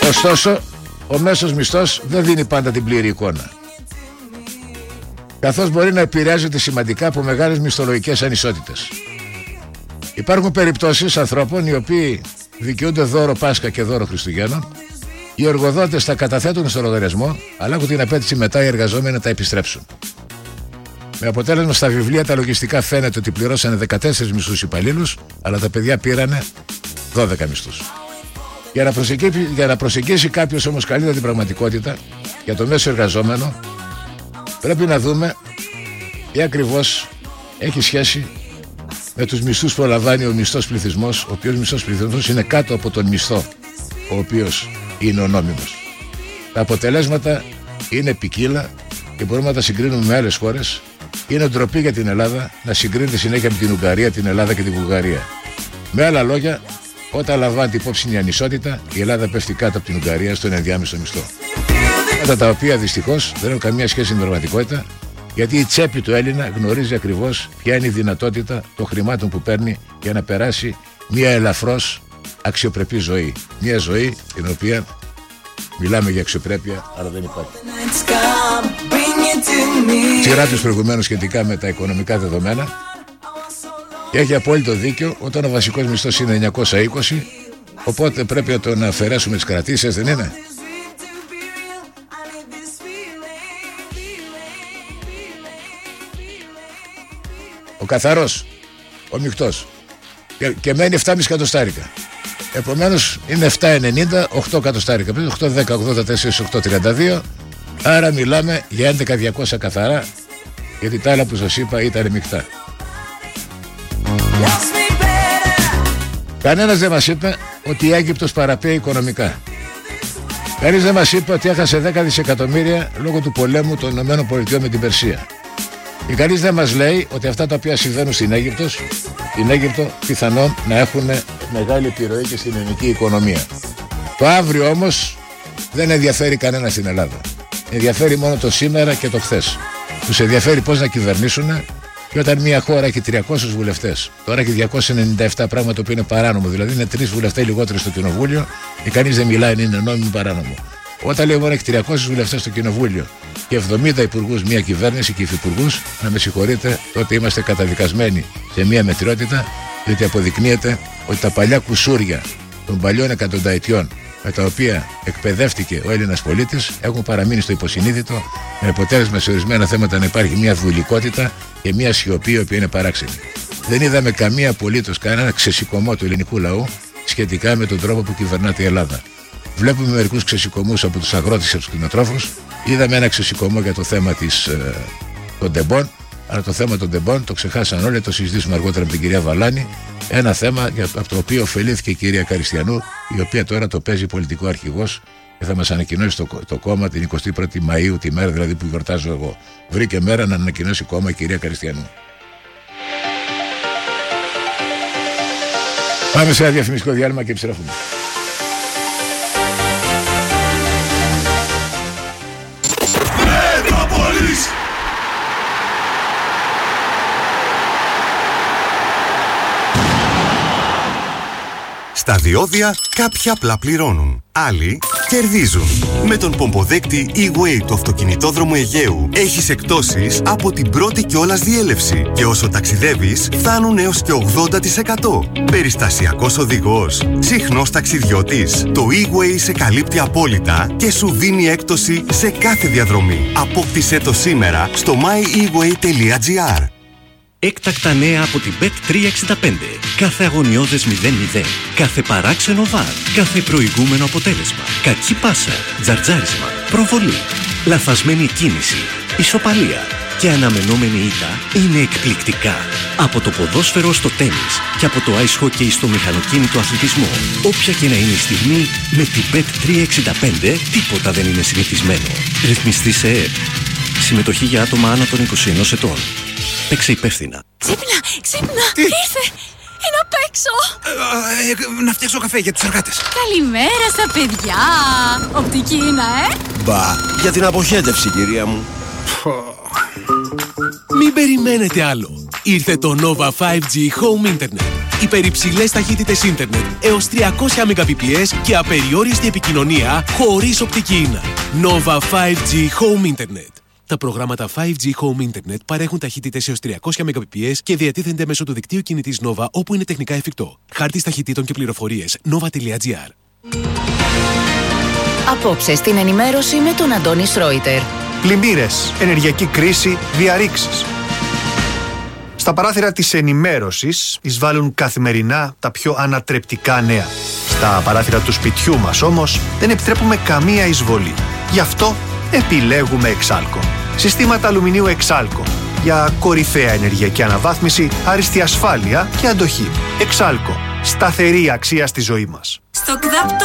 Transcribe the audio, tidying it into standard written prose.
Ωστόσο, ο μέσος μισθός δεν δίνει πάντα την πλήρη εικόνα, καθώς μπορεί να επηρεάζεται σημαντικά από μεγάλες μισθολογικές ανισότητες. Υπάρχουν περιπτώσεις ανθρώπων οι οποίοι δικαιούνται δώρο Πάσχα και δώρο Χριστουγέννων. Οι εργοδότες τα καταθέτουν στο λογαριασμό, αλλά έχουν την απέτηση μετά οι εργαζόμενοι να τα επιστρέψουν. Με αποτέλεσμα στα βιβλία τα λογιστικά φαίνεται ότι πληρώσανε 14 μισθούς υπαλλήλους, αλλά τα παιδιά πήρανε 12 μισθούς. Για να προσεγγίσει κάποιος όμως καλύτερα την πραγματικότητα για το μέσο εργαζόμενο, πρέπει να δούμε τι ακριβώς έχει σχέση με τους μισθούς που λαμβάνει ο μισθός πληθυσμός, ο οποίος μισθός πληθυσμός είναι κάτω από τον μισθό, ο οποίος είναι ο νόμιμος. Τα αποτελέσματα είναι ποικίλα και μπορούμε να τα συγκρίνουμε με άλλες χώρες. Είναι ντροπή για την Ελλάδα να συγκρίνεται συνέχεια με την Ουγγαρία, την Ελλάδα και την Βουλγαρία. Με άλλα λόγια, όταν λαμβάνεται υπόψη η ανισότητα, η Ελλάδα πέφτει κάτω από την Ουγγαρία στον ενδιάμεσο μισθό. Κατά τα οποία δυστυχώς δεν έχουν καμία σχέση με την πραγματικότητα, γιατί η τσέπη του Έλληνα γνωρίζει ακριβώς ποια είναι η δυνατότητα των χρημάτων που παίρνει για να περάσει μια ελαφρώς αξιοπρεπή ζωή. Μια ζωή την οποία μιλάμε για αξιοπρέπεια, αλλά δεν υπάρχει. Σειρά τους προηγουμένως σχετικά με τα οικονομικά δεδομένα, και έχει απόλυτο δίκιο όταν ο βασικός μισθός είναι 920, οπότε πρέπει να τον αφαιρέσουμε τις κρατήσεις, δεν είναι? Ο καθαρός, ο μεικτός, και μένει 7,5 εκατοστάρικα. Επομένως είναι 7,90, 8 εκατοστάρικα, 8,10, 84, 8,32. Άρα μιλάμε για 11.200 καθαρά, γιατί τα άλλα που σας είπα ήταν μεικτά. Κανένας δεν μας είπε ότι η Αίγυπτος παραπέει οικονομικά. Κανείς δεν μας είπε ότι έχασε 10 δισεκατομμύρια λόγω του πολέμου των ΗΠΑ με την Περσία. Και κανείς δεν μας λέει ότι αυτά τα οποία συμβαίνουν στην Αίγυπτο πιθανόν να έχουν μεγάλη επιρροή και στην ελληνική οικονομία. Το αύριο όμως δεν ενδιαφέρει κανένα στην Ελλάδα. Ενδιαφέρει μόνο το σήμερα και το χθες. Τους ενδιαφέρει πώς να κυβερνήσουν, και όταν μια χώρα έχει 300 βουλευτές, τώρα έχει 297, πράγμα το οποίο είναι παράνομο, δηλαδή είναι 3 βουλευτές λιγότεροι στο κοινοβούλιο και κανείς δεν μιλάει, είναι νόμιμο παράνομο. Όταν λοιπόν έχει 300 βουλευτές στο κοινοβούλιο και 70 υπουργούς, μια κυβέρνηση και υφυπουργούς, να με συγχωρείτε, τότε είμαστε καταδικασμένοι σε μια μετριότητα, διότι αποδεικνύεται ότι τα παλιά κουσούρια των παλιών εκατονταετιών με τα οποία εκπαιδεύτηκε ο Έλληνας πολίτης έχουν παραμείνει στο υποσυνείδητο, με αποτέλεσμα σε ορισμένα θέματα να υπάρχει μια δουλικότητα και μια σιωπή η οποία είναι παράξενη. Δεν είδαμε καμία απολύτως κανένα ξεσηκωμό του ελληνικού λαού σχετικά με τον τρόπο που κυβερνάται η Ελλάδα. Βλέπουμε μερικούς ξεσηκωμούς από τους αγρότες και τους κτηνοτρόφους. Είδαμε ένα ξεσηκωμό για το θέμα των τεμπών, αλλά το θέμα των τεμπών το ξεχάσαν όλοι, το συζητήσουμε αργότερα με την κυρία Βαλάνη. Ένα θέμα από το οποίο ωφελήθηκε η κυρία Καριστιανού, η οποία τώρα το παίζει πολιτικό αρχηγός και θα μας ανακοινώσει το κόμμα την 21η Μαΐου, τη μέρα δηλαδή που γιορτάζω εγώ. Βρήκε μέρα να ανακοινώσει κόμμα η κυρία Καριστιανού. Πάμε σε ένα διαφημιστικό διάλειμμα και επιστρέφουμε. Στα διόδια κάποιοι απλά πληρώνουν, άλλοι κερδίζουν. Με τον πομποδέκτη E-Way του αυτοκινητόδρομου Αιγαίου έχεις εκπτώσεις από την πρώτη κιόλας διέλευση και όσο ταξιδεύεις φτάνουν έως και 80%. Περιστασιακός οδηγός, συχνός ταξιδιώτης. Το E-Way σε καλύπτει απόλυτα και σου δίνει έκπτωση σε κάθε διαδρομή. Απόκτησέ το σήμερα στο myeWay.gr. Έκτακτα νέα από την Bet365. Κάθε αγωνιώδες 0-0. Κάθε παράξενο βαρ. Κάθε προηγούμενο αποτέλεσμα. Κακή πάσα. Τζαρτζάρισμα. Προβολή. Λαθασμένη κίνηση. Ισοπαλία. Και αναμενόμενη ήττα είναι εκπληκτικά. Από το ποδόσφαιρο στο τένις και από το ice hockey στο μηχανοκίνητο αθλητισμό. Όποια και να είναι η στιγμή, με την Bet365 τίποτα δεν είναι συνηθισμένο. Ρυθμιστή σε ΕΕΠ. Συμμετοχή για άτομα άνω των 21 ετών. Παίξε υπεύθυνα. Ξύπνα, ξύπνα, Τι? ήρθε. Είναι απ' έξω. Να φτιάξω καφέ για τους εργάτες. Καλημέρα στα παιδιά. Οπτική είναι, Μπα, για την αποχέτευση, κυρία μου. Μην περιμένετε άλλο. Ήρθε το Nova 5G Home Internet. Υπερυψηλές ταχύτητες ίντερνετ έως 300 Mbps και απεριόριστη επικοινωνία χωρίς οπτική ίνα. Nova 5G Home Internet. Τα προγράμματα 5G Home Internet παρέχουν ταχύτητες έως 300 Mbps και διατίθενται μέσω του δικτύου κινητής Nova όπου είναι τεχνικά εφικτό. Χάρτης ταχυτήτων και πληροφορίες nova.gr. Απόψε στην ενημέρωση με τον Αντώνη Σρόιτερ. Πλημμύρες, ενεργειακή κρίση, διαρρήξεις. Στα παράθυρα της ενημέρωσης εισβάλλουν καθημερινά τα πιο ανατρεπτικά νέα. Στα παράθυρα του σπιτιού μας όμως δεν επιτρέπουμε καμία εισβολή. Γι' αυτό επιλέγουμε Εξάλκο. Συστήματα αλουμινίου Εξάλκο. Για κορυφαία ενεργειακή αναβάθμιση, άριστη ασφάλεια και αντοχή. Εξάλκο. Σταθερή αξία στη ζωή μας. Στο ΚΔΑΠ